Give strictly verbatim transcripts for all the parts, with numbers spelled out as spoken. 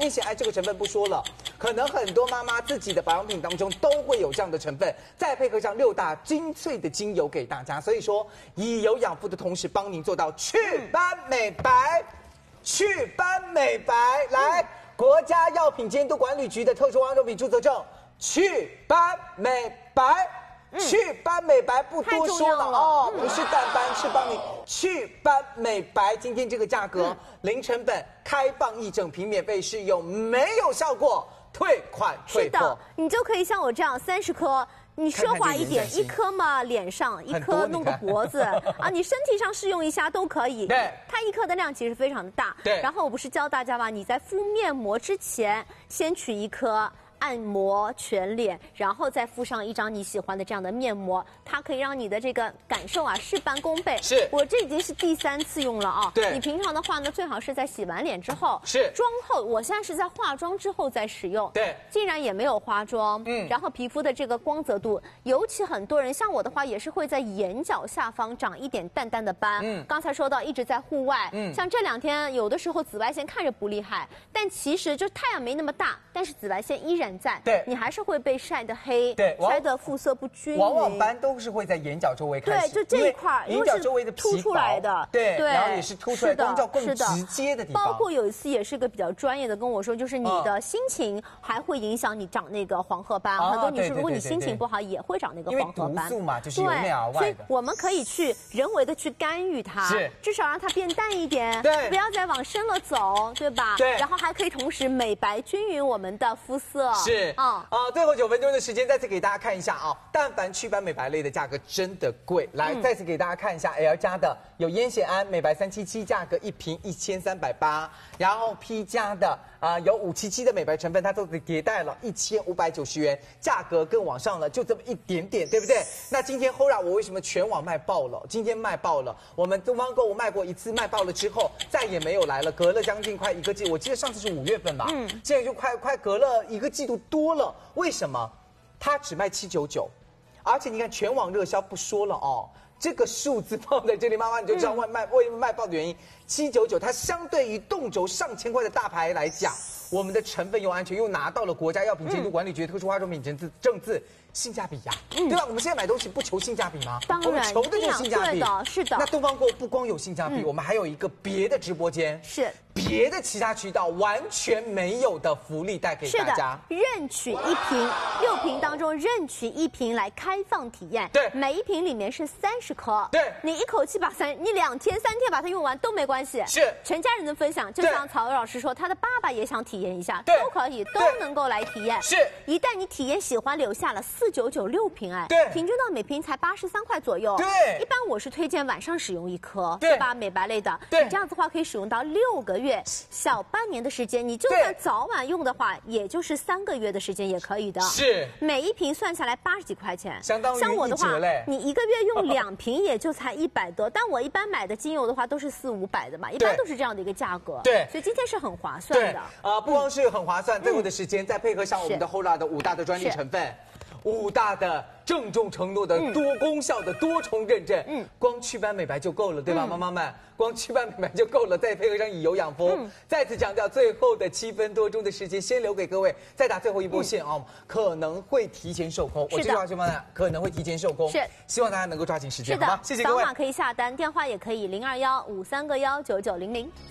烟酰胺这个成分不说了，可能很多妈妈自己的保养品当中都会有这样的成分，再配合上六大精粹的精油给大家，所以说以油养肤的同时，帮您做到祛斑美白，祛斑美白。来，国家药品监督管理局的特殊化妆品注册证，祛斑美白。祛斑美白不多说了哦，不是淡斑，是帮你祛斑美白。今天这个价格，零成本，开放一整瓶免费试用，没有效果退款退货。 是的，你就可以像我这样三十颗。你奢华一点，一颗嘛脸上，一颗弄个脖子啊，你身体上试用一下都可以。 对， 它一颗的量其实非常的大。 对， 然后我不是教大家吗？你在敷面膜之前，先取一颗。按摩全脸，然后再敷上一张你喜欢的这样的面膜，它可以让你的这个感受啊事半功倍。 是我这已经是第三次用了啊。 对， 你平常的话呢，最好是在洗完脸之后， 是妆后，我现在是在化妆之后再使用。 对， 竟然也没有化妆，嗯，然后皮肤的这个光泽度，尤其很多人像我的话，也是会在眼角下方长一点淡淡的斑。嗯，刚才说到一直在户外，嗯，像这两天有的时候紫外线看着不厉害，但其实就太阳没那么大，但是紫外线依然在。 对， 你还是会被晒得黑， 对， 晒得肤色不均匀。 往往斑都是会在眼角周围开始， 对，就这一块， 眼角周围的凸出来的， 对， 对， 然后也是凸出来光照更直接的地方。 包括有一次也是个比较专业的跟我说，就是你的心情还会影响你长那个黄褐斑。很多女生，如果你心情不好，也会长那个黄褐斑。 因为毒素嘛，就是由内而外的。 所以我们可以去人为的去干预它， 是， 至少让它变淡一点， 对， 不要再往深了走，对吧？ 对， 然后还可以同时美白均匀我们的肤色。 是，啊啊，最后九分钟的时间，再次给大家看一下啊，但凡祛斑美白类的价格真的贵。来，再次给大家看一下 L 加的有烟酰胺美白三七七，价格一瓶一千三百八，然后 P 加的啊、呃、有五七七的美白成分，它都迭代了一千五百九十元，价格更往上了，就这么一点点，对不对？那今天 H O R A 我为什么全网卖爆了？今天卖爆了，我们东方购物卖过一次，卖爆了之后再也没有来了，隔了将近快一个季，我记得上次是五月份吧，嗯，现在就快快隔了一个季度多了，为什么？它只卖七九九，而且你看全网热销不说了哦，这个数字放在这里，妈妈你就知道外卖为卖爆的原因。七九九，它相对于动辄上千块的大牌来讲，我们的成分又安全，又拿到了国家药品监督管理局特殊化妆品证字证字，性价比呀、啊，嗯、对吧？我们现在买东西不求性价比吗？ 当然， 我们求的就是性价比。 对的，是的。 那东方购不光有性价比，嗯、我们还有一个别的直播间， 是别的其他渠道完全没有的福利带给大家。 是的，任取一瓶，六瓶当中任取一瓶来开放体验。 对， 每一瓶里面是三十颗。 对， 你一口气把三，你两天三天把它用完都没关系。 是， 全家人的分享。就像曹老师说，他的爸爸也想体验一下， 对， 都可以，都能够来体验。 是， 一旦你体验喜欢，留下了四九九六瓶，哎， 对， 平均到每瓶才八十三块左右。 对， 一般我是推荐晚上使用一颗， 对吧？美白类的， 对， 你这样子的话可以使用到六个月，小半年的时间。你就算早晚用的话，也就是三个月的时间也可以的。 是， 每一瓶算下来八十几块钱， 相当于像我的话，你一个月用两瓶也就才一百多，但我一般买的精油的话都是四五百的嘛，一般都是这样的一个价格。 对， 所以今天是很划算的。 啊、呃，不光是很划算，最后的时间再配合上我们的 H O R A 的五大的专利成分。五大的郑重承诺的多功效的多重认证，嗯，光祛斑美白就够了，对吧，嗯、妈妈们？光祛斑美白就够了，再配合上以油养肤。嗯、再次强调，最后的七分多钟的时间，先留给各位，再打最后一波线啊、嗯哦，可能会提前售空。我这句话说嘛，可能会提前售空，是，希望大家能够抓紧时间， 是的， 好吗？谢谢各位。 扫码可以下单，电话也可以零二幺五三个幺九九零零。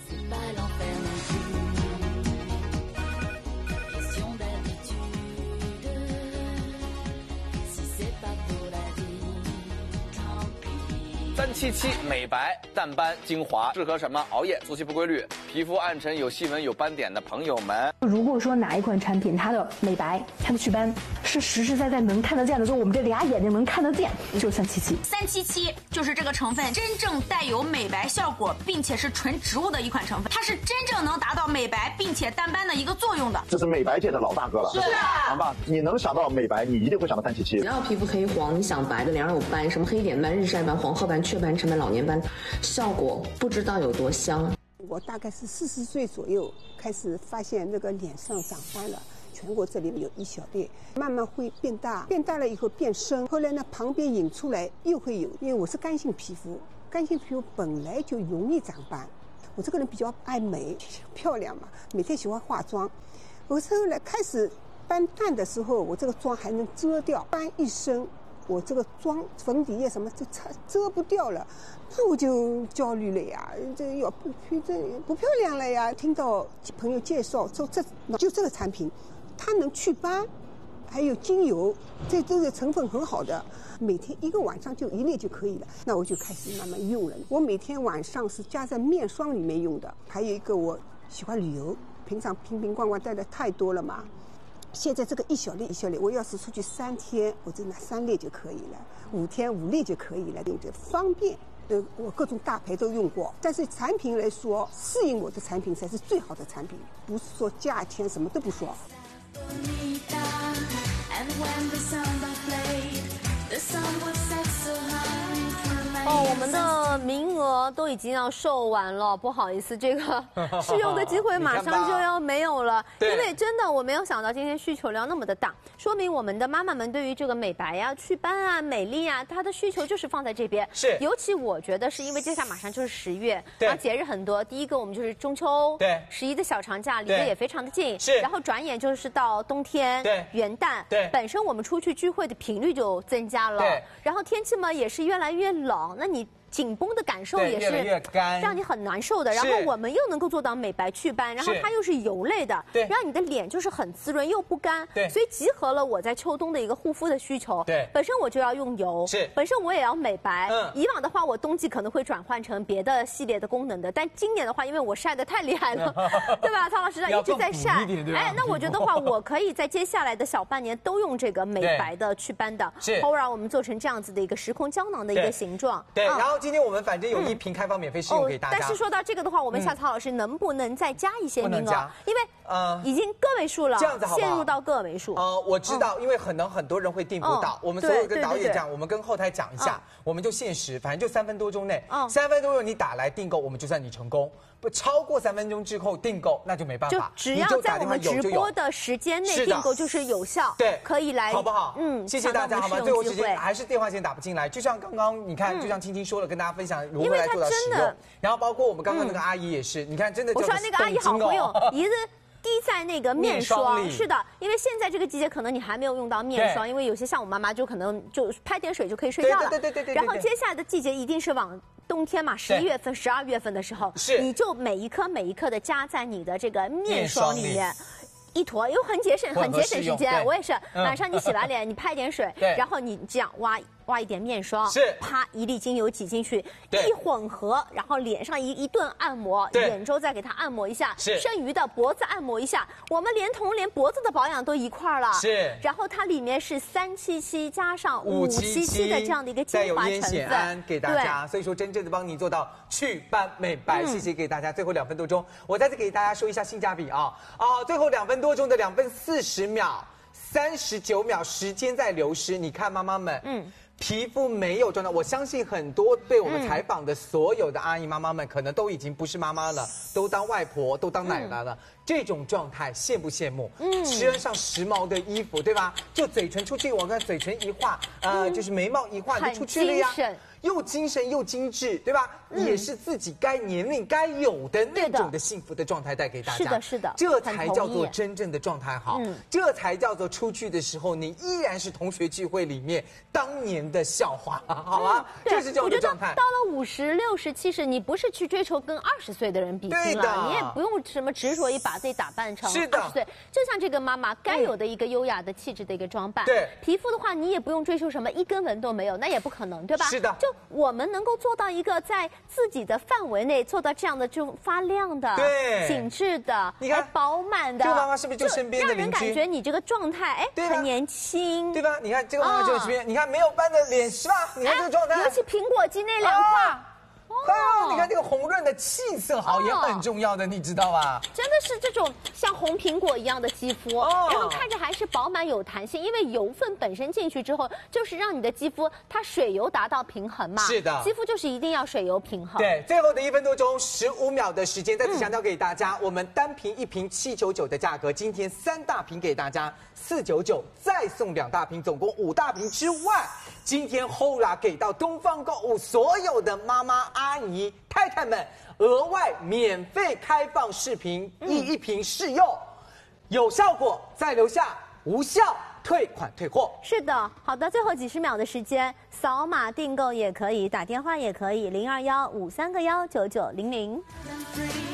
三七七美白淡斑精华适合什么？熬夜、作息不规律、皮肤暗沉、有细纹、有斑点的朋友们。 如果说哪一款产品它的美白、它的祛斑是实实在在能看得见的，就我们这俩眼睛能看得见，就是三七七。 三七七就是这个成分真正带有美白效果，并且是纯植物的一款成分，它是真正能达到美白并且淡斑的一个作用的。 这是美白界的老大哥了， 是啊， 好吧？你能想到美白，你一定会想到三七七。 只要皮肤黑黄，你想白的，脸上有斑，什么黑点斑、日晒斑、黄褐斑、雀斑、沉斑、老年斑，效果不知道有多香。 我大概是四十岁左右开始发现那个脸上长斑了，颧骨这里有一小粒，慢慢会变大，变大了以后变深，后来呢旁边引出来又会有，因为我是干性皮肤，干性皮肤本来就容易长斑。 我这个人比较爱美、漂亮嘛，每天喜欢化妆。我后来开始斑淡的时候，我这个妆还能遮掉，斑一身，我这个妆粉底液什么就遮遮不掉了，那我就焦虑了呀，这要不这不漂亮了呀。听到朋友介绍说这就这个产品，它能祛斑。还有精油，这这个成分很好的，每天一个晚上就一粒就可以了。那我就开始慢慢用了。我每天晚上是加在面霜里面用的。还有一个，我喜欢旅游，平常瓶瓶罐罐带的太多了嘛。现在这个一小粒一小粒，我要是出去三天，我就拿三粒就可以了；五天五粒就可以了，用着方便。呃，我各种大牌都用过，但是产品来说，适应我的产品才是最好的产品，不是说价钱什么都不说。 哦，我们的名额都已经要售完了，不好意思，这个试用的机会马上就要没有了。因为真的我没有想到今天需求量那么的大，说明我们的妈妈们对于这个美白呀、祛斑啊、美丽啊，她的需求就是放在这边。 是， 尤其我觉得是因为接下来马上就是十月，然后节日很多。第一个我们就是中秋，对，十一的小长假离得也非常的近，是。然后转眼就是到冬天，对，元旦，对，本身我们出去聚会的频率就增加了，对。然后天气嘛也是越来越冷，那你紧绷的感受也是让你很难受的。然后我们又能够做到美白祛斑，然后它又是油类的，对，让你的脸就是很滋润又不干，对，所以集合了我在秋冬的一个护肤的需求。对，本身我就要用油，是，本身我也要美白。嗯，以往的话我冬季可能会转换成别的系列的功能的，但今年的话，因为我晒得太厉害了，对吧？曹老师一直在晒，哎，那我觉得话，我可以在接下来的小半年都用这个美白的祛斑的，是，后让我们做成这样子的一个时空胶囊的一个形状。 对，然后今天我们反正有一瓶开放免费试用给大家。 但是说到这个的话，我们夏曹老师能不能再加一些名额？因为呃已经个位数了，这样子好不好？陷入到个位数。 呃，我知道，因为可能很多人会订不到。我们所有跟导演讲，我们跟后台讲一下，我们就限时，反正就三分多钟内，三分多钟你打来订购，我们就算你成功。不超过三分钟之后订购，那就没办法。 就只要在我们直播的时间内订购就是有效，对，可以来， 好不好？嗯，谢谢大家，好吗？最后时间还是电话线打不进来，就像刚刚你看，就像青青说了，跟大家分享如何来做到使用。然后包括我们刚刚那个阿姨也是，你看真的， 我说那个阿姨好会用，一个滴在那个面霜，是的，因为现在这个季节可能你还没有用到面霜，因为有些像我妈妈就可能就拍点水就可以睡觉了，对对对对。然后接下来的季节一定是往冬天嘛，十一月份、十二月份的时候，是你就每一颗每一颗的加在你的这个面霜里面。一坨又很节省，很节省时间。我也是，晚上你洗完脸，你拍点水，然后你这样挖挖一点面霜，是啪一粒精油挤进去，一混合，然后脸上一一顿按摩，眼周再给它按摩一下，是剩余的脖子按摩一下。我们连同连脖子的保养都一块儿了，是。然后它里面是三七七加上五七七的这样的一个精华成分， 给大家，所以说真正的帮你做到祛斑美白。谢谢给大家，最后两分多钟，我再次给大家说一下性价比啊啊，最后两分多钟的两分四十秒，三十九秒时间在流失，你看妈妈们，嗯。皮肤没有状态，我相信很多被我们采访的所有的阿姨妈妈们，可能都已经不是妈妈了，都当外婆，都当奶奶了。嗯、这种状态羡不羡慕？嗯，穿上时髦的衣服，对吧？就嘴唇出去，我看嘴唇一画，呃，嗯、就是眉毛一画，就出去了呀。又精神又精致，对吧？嗯、也是自己该年龄该有的那种的幸福的状态带给大家。 是的，是的， 这才叫做真正的状态好。嗯、这才叫做出去的时候，你依然是同学聚会里面当年的笑话，好吗？嗯、这是这种状态。 到了五十六十七十，你不是去追求跟二十岁的人比拼了，你也不用什么执着于把自己打扮成二十岁。就像这个妈妈该有的一个优雅的气质的一个装扮。对、嗯，皮肤的话，你也不用追求什么一根纹都没有，那也不可能，对吧？是的，就。我们能够做到一个在自己的范围内做到这样的就发亮的、对紧致的、你看饱满的， 这个妈妈是不是就身边的邻居？ 让人感觉你这个状态哎很年轻， 对吧？你看这个妈妈就是身边，你看没有斑的脸是吧？你看这个状态， 尤其苹果肌那两块。 哦，你看这个红润的气色好也很重要的，你知道吧？ 真的是这种像红苹果一样的肌肤，哦、然后看着还是饱满有弹性，因为油分本身进去之后，就是让你的肌肤它水油达到平衡嘛。是的，肌肤就是一定要水油平衡。 对，最后的一分多钟十五秒的时间，再次强调给大家，嗯、我们单瓶一瓶七九九的价格，今天三大瓶给大家四九九，再送两大瓶，总共五大瓶之外，今天 H O L A 给到东方购物所有的妈妈阿阿姨、太太们额外免费开放视频一一瓶试用，有效果再留下，无效退款退货。 是的，好的，最后几十秒的时间，扫码订购也可以，打电话也可以，零二幺五三个幺九九零零。